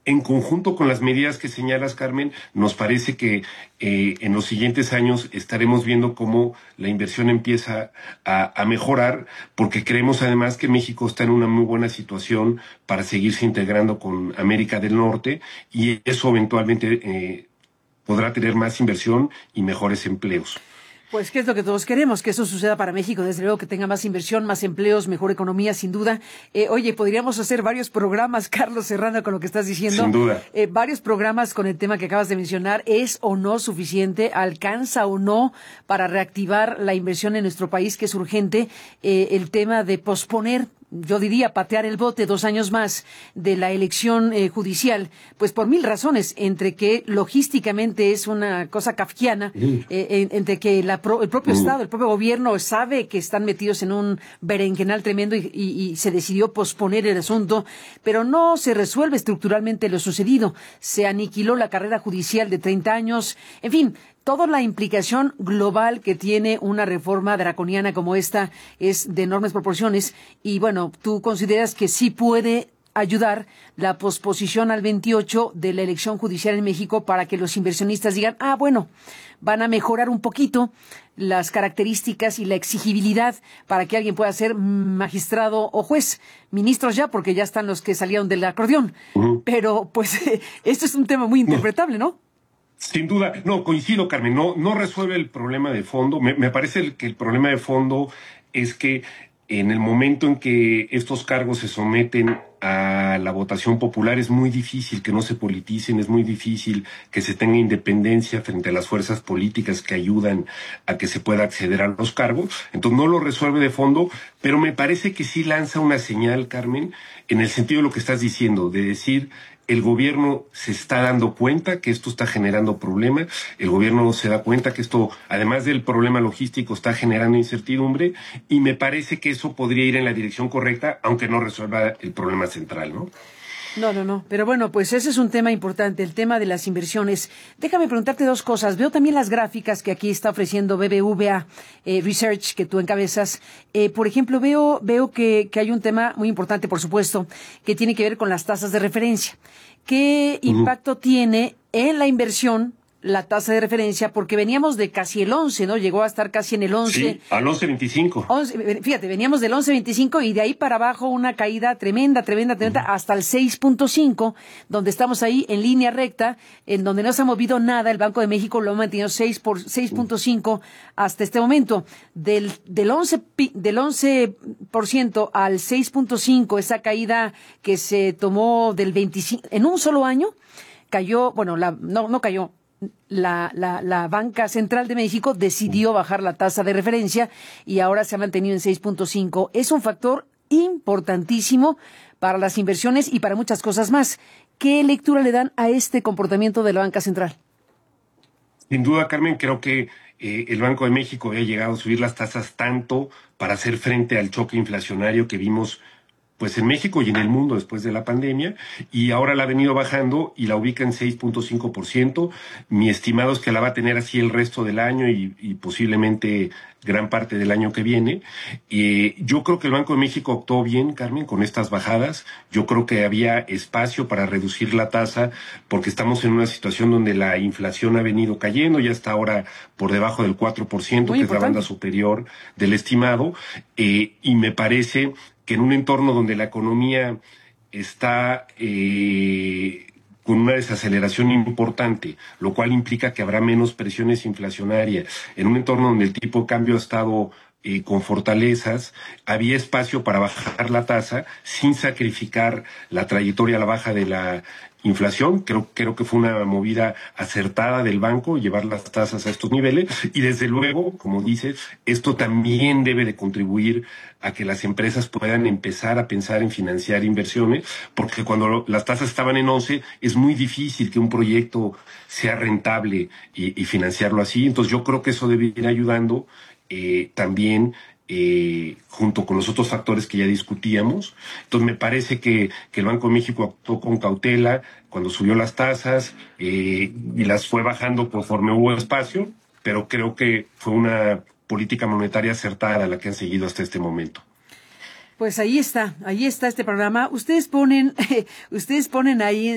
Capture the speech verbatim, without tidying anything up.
en conjunto con las medidas que señalas, Carmen, nos parece que eh, en los siguientes años estaremos viendo cómo la inversión empieza a, a mejorar, porque creemos además que México está en una muy buena situación para seguirse integrando con América del Norte, y eso eventualmente eh, podrá tener más inversión y mejores empleos. Pues qué es lo que todos queremos, que eso suceda para México, desde luego que tenga más inversión, más empleos, mejor economía, sin duda. Eh, oye, podríamos hacer varios programas, Carlos Serrano, con lo que estás diciendo. Sin duda. Eh, varios programas con el tema que acabas de mencionar. ¿Es o no suficiente? ¿Alcanza o no para reactivar la inversión en nuestro país, que es urgente? Eh, el tema de posponer, yo diría, patear el bote dos años más de la elección eh, judicial, pues por mil razones, entre que logísticamente es una cosa kafkiana, eh, en, entre que la pro, el propio mm. Estado, el propio gobierno sabe que están metidos en un berenjenal tremendo y, y, y se decidió posponer el asunto, pero no se resuelve estructuralmente lo sucedido. Se aniquiló la carrera judicial de treinta años, en fin. Toda la implicación global que tiene una reforma draconiana como esta es de enormes proporciones y, bueno, tú consideras que sí puede ayudar la posposición al veintiocho de la elección judicial en México para que los inversionistas digan, ah, bueno, van a mejorar un poquito las características y la exigibilidad para que alguien pueda ser magistrado o juez, ministros ya, porque ya están los que salieron del acordeón. Uh-huh. Pero, pues, esto es un tema muy interpretable, ¿no? Sin duda, no, coincido, Carmen, no, no resuelve el problema de fondo. Me, me parece que el problema de fondo es que en el momento en que estos cargos se someten a la votación popular es muy difícil que no se politicen, es muy difícil que se tenga independencia frente a las fuerzas políticas que ayudan a que se pueda acceder a los cargos. Entonces no lo resuelve de fondo, pero me parece que sí lanza una señal, Carmen, en el sentido de lo que estás diciendo, de decir, el gobierno se está dando cuenta que esto está generando problemas, el gobierno se da cuenta que esto, además del problema logístico, está generando incertidumbre, y me parece que eso podría ir en la dirección correcta, aunque no resuelva el problema central, ¿no? No, no, no. Pero bueno, pues ese es un tema importante, el tema de las inversiones. Déjame preguntarte dos cosas. Veo también las gráficas que aquí está ofreciendo B B V A eh, Research, que tú encabezas. Eh, por ejemplo, veo veo que, que hay un tema muy importante, por supuesto, que tiene que ver con las tasas de referencia. ¿Qué uh-huh. impacto tiene en la inversión la tasa de referencia? Porque veníamos de casi el once, ¿no? Llegó a estar casi en el once. Sí, al once veinticinco. Fíjate, veníamos del once veinticinco y de ahí para abajo una caída tremenda, tremenda, tremenda, uh-huh. hasta el seis punto cinco, donde estamos ahí en línea recta, en donde no se ha movido nada. El Banco de México lo ha mantenido seis por seis punto cinco uh-huh. hasta este momento. Del, del once, del once por ciento al seis punto cinco, esa caída que se tomó del veinticinco, en un solo año, cayó, bueno, la, no, no cayó, La, la, la Banca Central de México decidió bajar la tasa de referencia y ahora se ha mantenido en seis punto cinco. Es un factor importantísimo para las inversiones y para muchas cosas más. ¿Qué lectura le dan a este comportamiento de la Banca Central? Sin duda, Carmen, creo que eh, el Banco de México había llegado a subir las tasas tanto para hacer frente al choque inflacionario que vimos pues en México y en el mundo después de la pandemia, y ahora la ha venido bajando y la ubica en seis punto cinco por ciento. Mi estimado es que la va a tener así el resto del año y, y posiblemente gran parte del año que viene. Eh, yo creo que el Banco de México actuó bien, Carmen, con estas bajadas. Yo creo que había espacio para reducir la tasa porque estamos en una situación donde la inflación ha venido cayendo, ya está ahora por debajo del cuatro por ciento, que es la banda superior del estimado, eh, y me parece que en un entorno donde la economía está eh, con una desaceleración importante, lo cual implica que habrá menos presiones inflacionarias, en un entorno donde el tipo de cambio ha estado eh, con fortalezas, había espacio para bajar la tasa sin sacrificar la trayectoria a la baja de la inflación. Creo, creo que fue una movida acertada del banco llevar las tasas a estos niveles, y desde luego, como dices, esto también debe de contribuir a que las empresas puedan empezar a pensar en financiar inversiones, porque cuando las tasas estaban en once es muy difícil que un proyecto sea rentable y, y financiarlo así. Entonces yo creo que eso debe ir ayudando eh, también Eh, junto con los otros factores que ya discutíamos. Entonces me parece que, que el Banco de México actuó con cautela cuando subió las tasas eh, y las fue bajando conforme hubo espacio, pero creo que fue una política monetaria acertada la que han seguido hasta este momento. Pues ahí está, ahí está este programa. Ustedes ponen, ustedes ponen ahí